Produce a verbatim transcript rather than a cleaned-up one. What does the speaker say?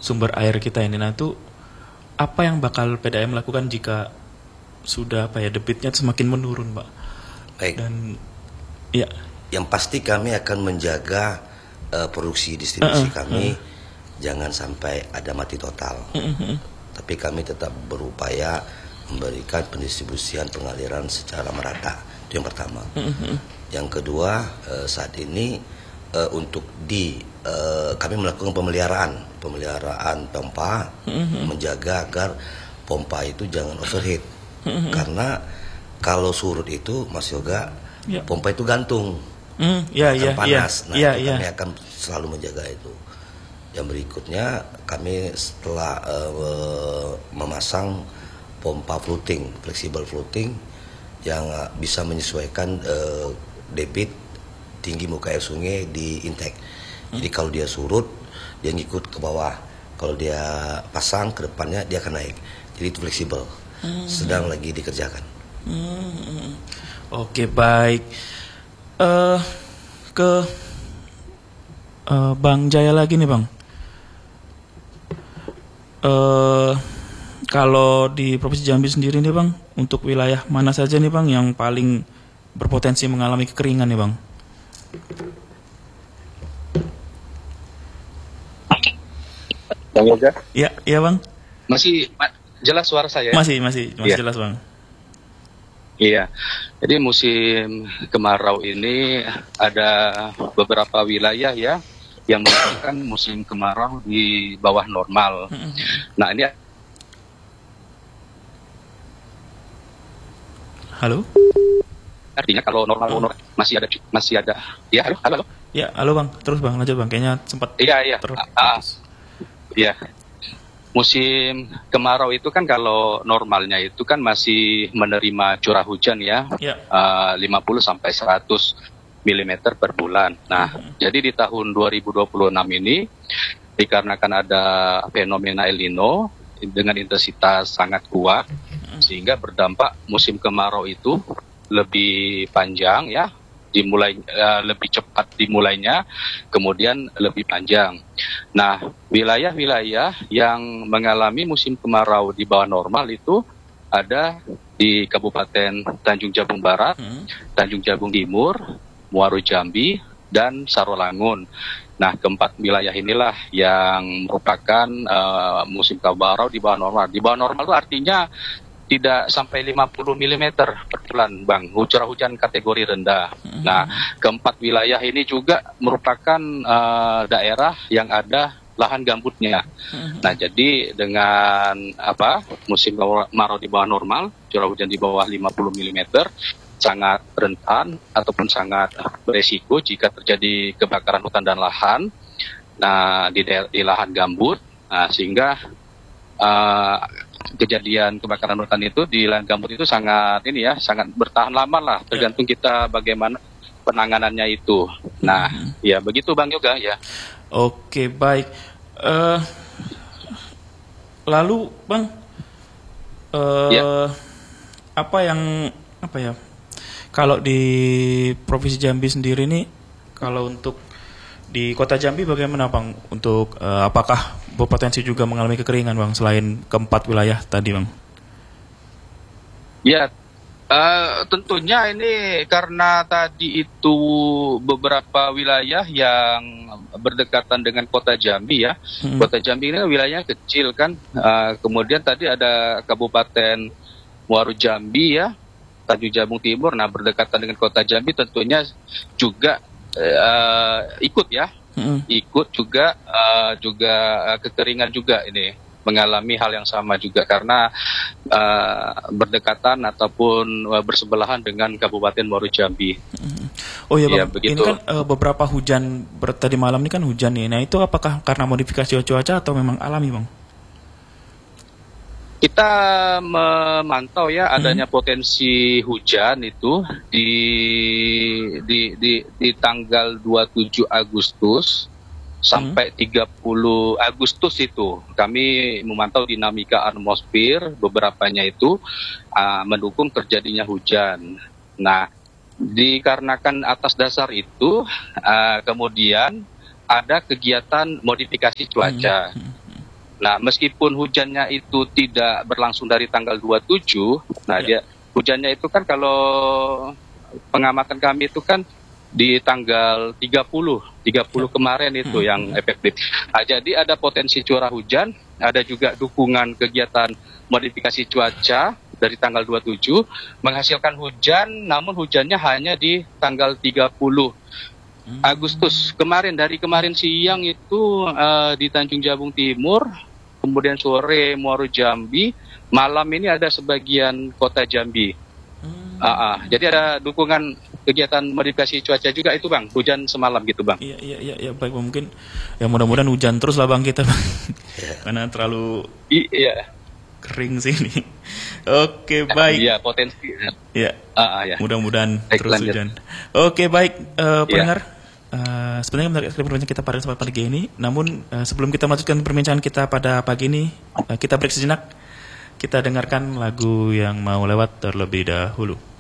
sumber air kita ini. Nah itu apa yang bakal P D A M lakukan jika sudah apa ya debitnya semakin menurun, Pak? Baik. Dan ya, yang pasti kami akan menjaga uh, produksi distribusi uh, uh, kami uh. jangan sampai ada mati total. Uh, uh, uh. Tapi kami tetap berupaya memberikan pendistribusian pengaliran secara merata. Itu yang pertama. Uh, uh. Yang kedua, uh, saat ini uh, untuk di uh, kami melakukan pemeliharaan, pemeliharaan pompa, uh, uh. menjaga agar pompa itu jangan overheat. Uh, uh. Karena kalau surut itu, Mas Yoga, ya. pompa itu gantung, mm, ya, akan ya, panas. ya, nah ya, itu ya. kami akan selalu menjaga itu. Yang berikutnya kami setelah uh, memasang pompa floating, fleksibel floating yang uh, bisa menyesuaikan uh, debit tinggi muka air sungai di intake. Hmm. Jadi kalau dia surut, dia ngikut ke bawah. Kalau dia pasang ke depannya dia akan naik. Jadi itu fleksibel. Hmm. Sedang lagi dikerjakan. Hmm. Oke, baik. Uh, ke uh, Bang Jaya lagi nih, Bang. Uh, kalau di Provinsi Jambi sendiri nih, Bang, untuk wilayah mana saja nih, Bang, yang paling berpotensi mengalami kekeringan nih, Bang? Bang Yoga? Iya, iya, Bang. Masih jelas suara saya? Masih, masih, masih ya. jelas, Bang. Iya, jadi musim kemarau ini ada beberapa wilayah ya yang merupakan musim kemarau di bawah normal. Nah ini, halo? Artinya kalau normal, normal masih ada masih ada. Ya, halo, halo. Ya, halo Bang. Terus Bang, lanjut Bang. Kayaknya sempat. Iya, iya. Ter- uh, iya. Musim kemarau itu kan kalau normalnya itu kan masih menerima curah hujan ya, ya. Uh, lima puluh sampai seratus milimeter per bulan. Nah, uh-huh. jadi di tahun dua ribu dua puluh enam ini dikarenakan ada fenomena El Nino dengan intensitas sangat kuat, uh-huh. sehingga berdampak musim kemarau itu lebih panjang ya, dimulai uh, lebih cepat dimulainya, kemudian lebih panjang. Nah, wilayah-wilayah yang mengalami musim kemarau di bawah normal itu ada di Kabupaten Tanjung Jabung Barat, hmm. Tanjung Jabung Timur, Muaro Jambi, dan Sarolangun. Nah, keempat wilayah inilah yang merupakan uh, musim kemarau di bawah normal. Di bawah normal itu artinya tidak sampai lima puluh milimeter per bulan, Bang. Curah hujan kategori rendah. Mm-hmm. Nah, keempat wilayah ini juga merupakan uh, daerah yang ada lahan gambutnya. Mm-hmm. Nah, jadi dengan apa musim kemarau di bawah normal, curah hujan di bawah lima puluh milimeter, sangat rentan ataupun sangat beresiko jika terjadi kebakaran hutan dan lahan. Nah, di, daerah, di lahan gambut, nah, sehingga uh, kejadian kebakaran hutan itu di lahan gambut itu sangat ini ya, sangat bertahan lama lah, tergantung kita bagaimana penanganannya itu. Nah, hmm. ya begitu Bang Yoga ya. Oke, baik. Uh, lalu Bang, uh, ya. apa yang apa ya? Kalau di Provinsi Jambi sendiri nih, kalau untuk di Kota Jambi bagaimana Bang? Untuk uh, apakah berpotensi juga mengalami kekeringan Bang selain keempat wilayah tadi Bang? Ya, uh, tentunya ini karena tadi itu beberapa wilayah yang berdekatan dengan Kota Jambi ya. Hmm. Kota Jambi ini wilayahnya kecil kan. Uh, kemudian tadi ada Kabupaten Muaro Jambi ya, Tanjung Jabung Timur. Nah, berdekatan dengan Kota Jambi tentunya juga Uh, ikut ya, mm. ikut juga uh, juga uh, kekeringan juga ini mengalami hal yang sama juga karena uh, berdekatan ataupun uh, bersebelahan dengan Kabupaten Muaro Jambi. Mm. Oh iya Bang, ya, ini kan uh, beberapa hujan ber- tadi malam ini kan hujan nih. Nah itu apakah karena modifikasi cuaca atau memang alami Bang? Kita memantau ya adanya hmm. potensi hujan itu di di di, di tanggal dua puluh tujuh Agustus sampai hmm. tiga puluh Agustus itu kami memantau dinamika atmosfer beberapanya itu uh, mendukung terjadinya hujan. Nah, dikarenakan atas dasar itu uh, kemudian ada kegiatan modifikasi cuaca. Hmm. Nah, meskipun hujannya itu tidak berlangsung dari tanggal dua puluh tujuh, nah Ya. dia hujannya itu kan kalau pengamatan kami itu kan di tanggal tiga puluh kemarin itu Hmm. yang efektif. Nah, jadi ada potensi curah hujan, ada juga dukungan kegiatan modifikasi cuaca dari tanggal dua puluh tujuh menghasilkan hujan, namun hujannya hanya di tanggal tiga puluh Agustus. Kemarin, dari kemarin siang itu eh, di Tanjung Jabung Timur, kemudian sore Muaro Jambi, malam ini ada sebagian kota Jambi. Hmm. Ah, ah. Jadi ada dukungan kegiatan modifikasi cuaca juga itu Bang, hujan semalam gitu Bang. Iya, iya, iya, iya, baik Bang. Mungkin ya mudah-mudahan hujan terus lah Bang kita Bang. Karena terlalu I- iya, kering sini. Oke, baik. iya potensi. Ya, Ah, ah, ya. mudah-mudahan Baik, terus lanjut. hujan. Oke, baik eh, Iya. pendengar. Eh, sebenarnya menarik sekali perbincangan kita pada kesempatan pagi ini. Namun eh, sebelum kita melanjutkan perbincangan kita pada pagi ini, eh, kita break sejenak. Kita dengarkan lagu yang mau lewat terlebih dahulu.